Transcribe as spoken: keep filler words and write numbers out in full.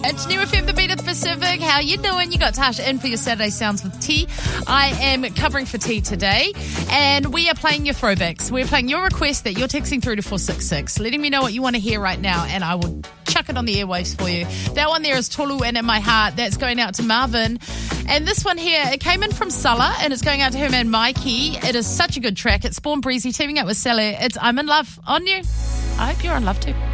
It's New F M, the beat of the Pacific. How you doing? You got Tasha in for your Saturday Sounds with T. I am covering for T today, and we are playing your throwbacks. We're playing your request that you're texting through to four six six, letting me know what you want to hear right now, and I will chuck it on the airwaves for you. That one there is Tolu and In My Heart. That's going out to Marvin. And this one here, it came in from Sulla, and it's going out to her man Mikey. It is such a good track. It's Spawn Breezy teaming up with Sally. It's I'm in Love on you. I hope you're in love too.